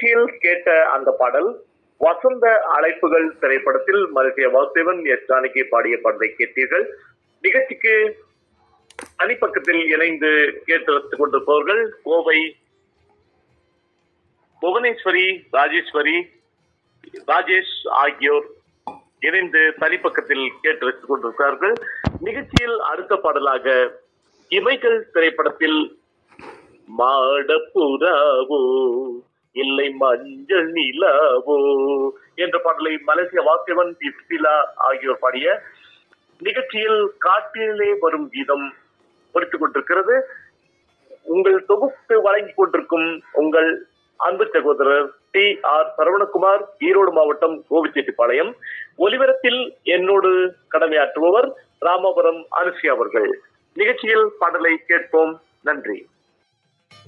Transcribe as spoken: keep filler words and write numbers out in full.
நிகழ்ச்சியில் கேட்ட அந்த பாடல் வசந்த அழைப்புகள் திரைப்படத்தில் மலேசிய வாசுதேவன் எஸ் ஜானகி பாடிய பாடலை கேட்டீர்கள். நிகழ்ச்சிக்கு அணிப்பக்கத்தில் இணைந்து கேட்டு கொண்டிருப்பவர்கள் கோவை புவனேஸ்வரி, ராஜேஸ்வரி, ராஜேஷ் ஆகியோர் இணைந்து தனிப்பக்கத்தில் கேட்டு வைத்துக் கொண்டிருக்கிறார்கள். நிகழ்ச்சியில் அடுத்த பாடலாக இமைகள் திரைப்படத்தில் மாடப்புறாவோ இல்லை மஞ்சள் நிலாவோ என்ற பாடலை மலேசிய வாசுதேவன், இஸ்பிலா ஆகியோர் பாடிய நிகழ்ச்சியில் காட்டிலே வரும் கீதம் ஒலித்துக் கொண்டிருக்கிறது. உங்கள் தொகுப்பு வழங்கிக் கொண்டிருக்கும் உங்கள் அன்பு சகோதரர் டி ஆர் சரவணகுமார், ஈரோடு மாவட்டம் கோவிச்செட்டிப்பாளையம். ஒலிபரப்பில் என்னோடு கடமையாற்றுபவர் ராமபுரம் அனுசி அவர்கள். நிகழ்ச்சியில் பாடலை கேட்போம். நன்றி.